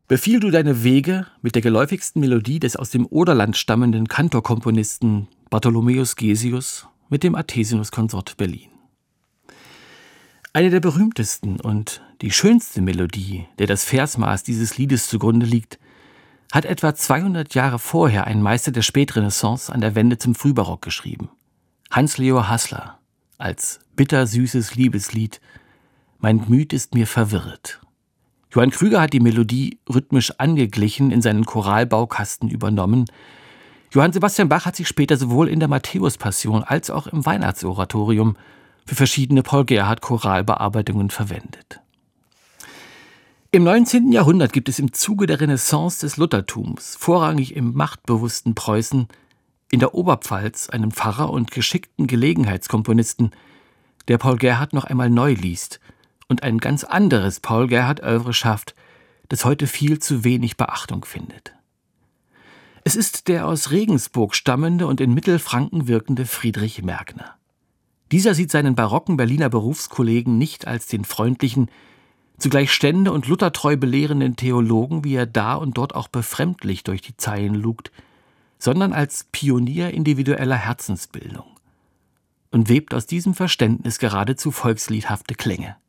Befiehl du deine Wege mit der geläufigsten Melodie des aus dem Oderland stammenden Kantorkomponisten Bartholomäus Gesius mit dem Athesinuskonsort Berlin. Eine der berühmtesten und die schönste Melodie, der das Versmaß dieses Liedes zugrunde liegt, hat etwa 200 Jahre vorher ein Meister der Spätrenaissance an der Wende zum Frühbarock geschrieben. Hans-Leo Haßler als bittersüßes Liebeslied »Mein Gemüt ist mir verwirret«. Johann Krüger hat die Melodie rhythmisch angeglichen, in seinen Choralbaukasten übernommen. Johann Sebastian Bach hat sich später sowohl in der Matthäus-Passion als auch im Weihnachtsoratorium für verschiedene Paul-Gerhardt-Choralbearbeitungen verwendet. Im 19. Jahrhundert gibt es im Zuge der Renaissance des Luthertums, vorrangig im machtbewussten Preußen, in der Oberpfalz einen Pfarrer und geschickten Gelegenheitskomponisten, der Paul Gerhardt noch einmal neu liest und ein ganz anderes Paul-Gerhardt-Œuvre schafft, das heute viel zu wenig Beachtung findet. Es ist der aus Regensburg stammende und in Mittelfranken wirkende Friedrich Mergner. Dieser sieht seinen barocken Berliner Berufskollegen nicht als den freundlichen, zugleich stände- und luthertreu belehrenden Theologen, wie er da und dort auch befremdlich durch die Zeilen lugt, sondern als Pionier individueller Herzensbildung und webt aus diesem Verständnis geradezu volksliedhafte Klänge.